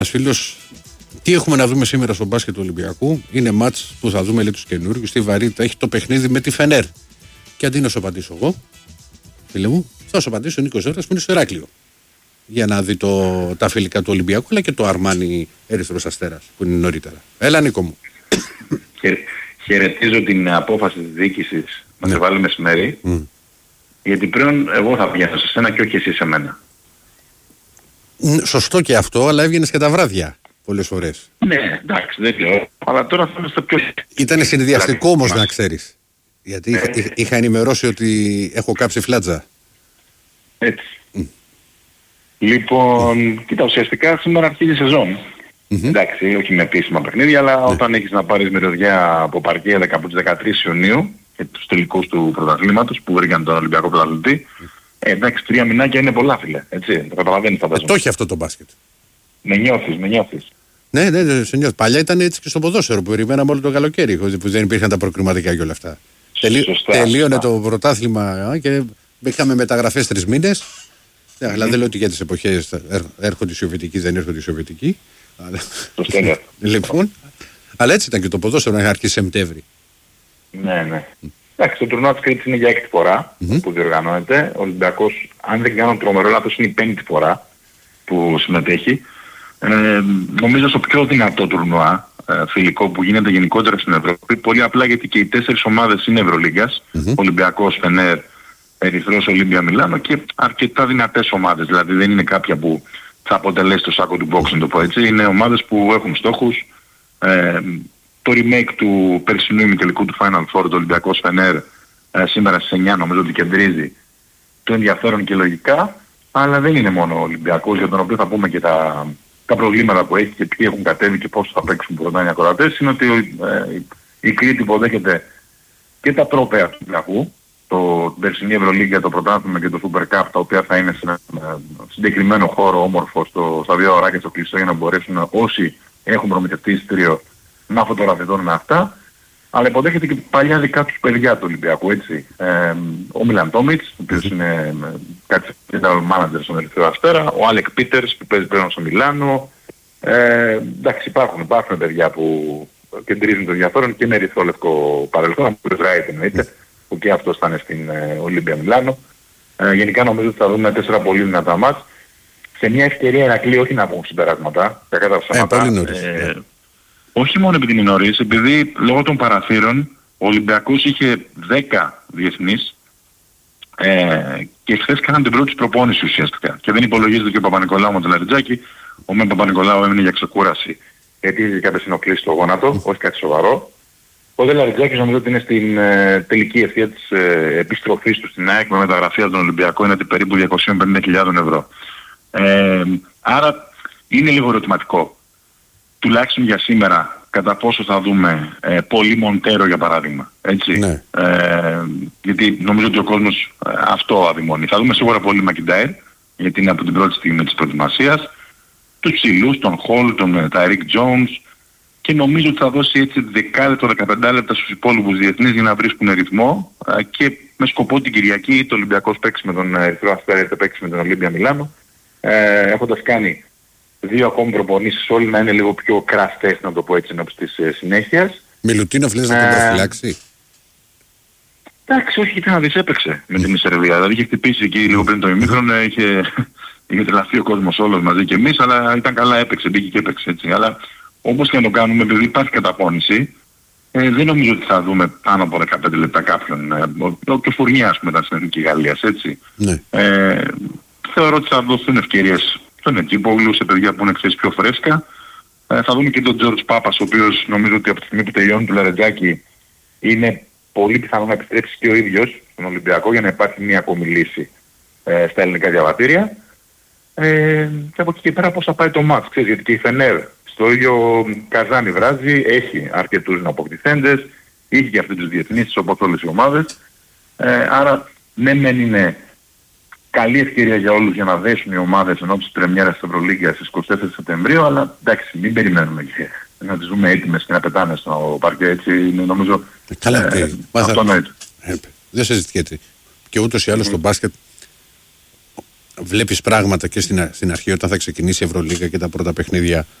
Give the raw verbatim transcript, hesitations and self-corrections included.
Φίλος, τι έχουμε να δούμε σήμερα στο μπάσκετ του Ολυμπιακού? Είναι μάτς που θα δούμε, λέει, τους καινούργιους. Τι βαρύτητα έχει το παιχνίδι με τη Φενέρ. Και αντί να σου απαντήσω εγώ, φίλε μου, θα σου απαντήσω ο Νίκος Ζώρας που είναι στο Ηράκλειο. Για να δει το, τα φιλικά του Ολυμπιακού, αλλά και το Αρμάνι Ερυθρός Αστέρας που είναι νωρίτερα. Έλα, Νίκο μου. Χαιρετίζω την απόφαση της διοίκησης να ναι. σε βάλει μεσημέρι. Mm. Γιατί πριν εγώ θα πηγαίνω σε σένα και όχι εσύ σε μένα. Σωστό και αυτό, αλλά έβγαινες και τα βράδια πολλές φορές. Ναι, εντάξει, δεν λέω. Αλλά τώρα θα είμαστε πιο... Ήτανε συνδυαστικό όμως, να ξέρεις. Γιατί είχα, ε... είχα ενημερώσει ότι έχω κάψει φλάτζα. Έτσι. Mm. Λοιπόν, mm. κοίτα, ουσιαστικά σήμερα αρχίζει η σεζόν. Mm-hmm. Εντάξει, όχι με επίσημα παιχνίδια, αλλά mm. όταν έχεις να πάρεις μυρωδιά από παρκέ από τις δεκατρείς Ιουνίου και τους τελικούς του πρωταθλήματος που βρήκαν τον Ολυμπιακό πρωταθλητή, mm. ε, εντάξει, τρία μηνάκια είναι πολλά, φίλε. Έτσι, το καταλαβαίνεις, φαντάζομαι. Ε, το έχει αυτό το μπάσκετ. Με νιώθεις, με νιώθεις. Ναι, ναι, ναι, σε νιώθεις. Παλιά ήταν έτσι και στο ποδόσφαιρο που περιμέναμε όλο το καλοκαίρι, που δεν υπήρχαν τα προκριματικά και όλα αυτά. Τελεί, σωστά, τελείωνε σωστά. Το πρωτάθλημα και είχαμε μεταγραφές τρεις μήνες. Mm-hmm. Αλλά δεν λέω ότι για τις εποχές έρχονται οι Σοβιετικοί, δεν έρχονται οι Σοβιετικοί. Αλλά... λοιπόν, αλλά έτσι ήταν και το ποδόσφαιρο να αρχίσει Σεπτέμβρη. Ναι, ναι. Εντάξει, το τουρνουά της Κρήτης είναι για έκτη φορά mm-hmm. που διοργανώνεται. Ο Ολυμπιακός, αν δεν κάνω τρομερό λάθος, είναι η πέμπτη φορά που συμμετέχει. Ε, νομίζω στο πιο δυνατό τουρνουά ε, φιλικό που γίνεται γενικότερα στην Ευρώπη. Πολύ απλά γιατί και οι τέσσερις ομάδες είναι Ευρωλίγκας. Mm-hmm. Ολυμπιακός, Φενέρ, Ερυθρός, Ολύμπια, Μιλάνο και αρκετά δυνατές ομάδες. Δηλαδή δεν είναι κάποια που θα αποτελέσει το σάκο του boxing, το πω έτσι. Είναι ομάδες που έχουν στόχους. Ε, το remake του περσινού ημιτελικού του Final Four, το Ολυμπιακός Φενέρ, ε, σήμερα στις εννιά νομίζω ότι κεντρίζει το ενδιαφέρον και λογικά. Αλλά δεν είναι μόνο ο Ολυμπιακός, για τον οποίο θα πούμε και τα, τα προβλήματα που έχει και ποιοι έχουν κατέβει και πώς θα παίξουν πρώτα οι ακροατές. Είναι ότι ε, η Κρήτη υποδέχεται και τα τρόπαια του Ολυμπιακού, το περσινή Ευρωλίγκα, το πρωτάθλημα και το Super Cup, τα οποία θα είναι σε ένα συγκεκριμένο χώρο όμορφο στο, στα δύο ωράκια στο κλειστό για να μπορέσουν όσοι έχουν προμηθευτεί εισιτήριο να φωτογραφηθούν με αυτά. Αλλά υποδέχεται και παλιά δικά τους παιδιά του Ολυμπιακού, έτσι. Ε, ο Μίλαν Τόμιτς, ο οποίος είναι κάτι general manager στον Ερυθρό Αστέρα, ο Άλεκ Πίτερς που παίζει πλέον στο Μιλάνο. Ε, εντάξει, υπάρχουν, υπάρχουν παιδιά που κεντρίζουν το ενδιαφέρον και με ερυθρόλευκο παρελθόν, ο κ. Ράιτ εννοείται, που και αυτός θα είναι στην ε, Ολύμπια Μιλάνο. Ε, γενικά νομίζω ότι θα δούμε τέσσερα πολύ δυνατά μάτς. Σε μια ευκαιρία Ηρακλή, όχι να πούμε συμπεράσματα, κακά τα ψέματα. Ε, όχι μόνο επειδή είναι νωρίς, επειδή λόγω των παραθύρων ο Ολυμπιακός είχε δέκα διεθνείς ε, και χθες κάναν την πρώτη προπόνηση ουσιαστικά. Και δεν υπολογίζεται και ο Παπα-Νικολάου με τον Λαριτζάκη. Ο Μεν Παπα-Νικολάου έμεινε για ξεκούραση γιατί είχε κάποιες ενοχλήσεις στο γόνατο, όχι κάτι σοβαρό. Ο Δε Λαριτζάκης νομίζω ότι είναι στην ε, τελική ευθεία της ε, επιστροφής του στην ΑΕΚ με μεταγραφή από τον Ολυμπιακό, είναι περίπου διακόσιες πενήντα χιλιάδες ευρώ. Ε, άρα είναι λίγο ερωτηματικό. Τουλάχιστον για σήμερα, κατά πόσο θα δούμε ε, πολύ Μοντέρο για παράδειγμα. Έτσι. Ναι. Ε, γιατί νομίζω ότι ο κόσμος ε, αυτό αδειμονεί. Θα δούμε σίγουρα πολύ Μακιντάιρ, γιατί είναι από την πρώτη στιγμή της προετοιμασίας. Τους ψηλούς, τον Χολ, τον Τάιρικ Τζόουνς και νομίζω ότι θα δώσει έτσι δέκα λεπτά, δεκαπέντε λεπτά στους υπόλοιπους διεθνείς για να βρίσκουν ρυθμό ε, και με σκοπό την Κυριακή το Ολυμπιακός παίξει με τον Ερυθρό Αστέρα, είτε παίξει με τον Ολύμπια Μιλάνο, ε, έχοντας κάνει δύο ακόμη προπονήσεις, όλοι να είναι λίγο πιο crash test, να το πω έτσι, ενώπιση της ε, συνέχειας. Μιλουτίνοφ λες να τον προφυλάξει? Εντάξει, όχι, γιατί να δεις έπαιξε με την Σερβία. Δηλαδή είχε χτυπήσει εκεί λίγο πριν το ημίχρονο, είχε, είχε τρελαθεί ο κόσμος όλος μαζί και εμείς, αλλά ήταν καλά, έπαιξε, μπήκε και έπαιξε έτσι. Αλλά όπως και να το κάνουμε, επειδή υπάρχει καταπώνηση, ε, δεν νομίζω ότι θα δούμε πάνω από δεκαπέντε λεπτά κάποιον. Ε, ο, και ο Φουρνιά, ας πούμε, ήταν στην Εθνική Γαλλίας, έτσι. Ναι. Ε, θεωρώ ότι θα δοθούν ευκαιρίες στον Ετζίπογλου, σε παιδιά που είναι ξέρεις πιο φρέσκα. Ε, θα δούμε και τον Τζορτζ Πάπας, ο οποίος νομίζω ότι από τη στιγμή που τελειώνει του Λαρετζάκη είναι πολύ πιθανό να επιστρέψει και ο ίδιος στον Ολυμπιακό για να υπάρχει μια ακόμη λύση ε, στα ελληνικά διαβατήρια. Ε, και από εκεί και πέρα πώς θα πάει το μάτς, ξέρεις, γιατί και η Φενέρ στο ίδιο Καζάνι βράζει, έχει αρκετούς αποκτηθέντες, είχε και αυτούς τους διεθνείς όπως όλες οι ομάδες. Ε, άρα ναι μεν είναι καλή ευκαιρία για όλους για να δέσουν οι ομάδες ενώπιση της πρεμιέρας της Ευρωλίγκας στις είκοσι τέσσερις Σεπτεμβρίου, αλλά εντάξει, μην περιμένουμε και να τις δούμε έτοιμες και να πετάνε στο παρκέ, έτσι είναι νομίζω καλά, ε, αυτονόητο. Ε, δεν συζητιέται. Και ούτως ή άλλως στο μπάσκετ βλέπεις πράγματα και στην, στην αρχή όταν θα ξεκινήσει η Ευρωλίγα και τα πρώτα παιχνίδια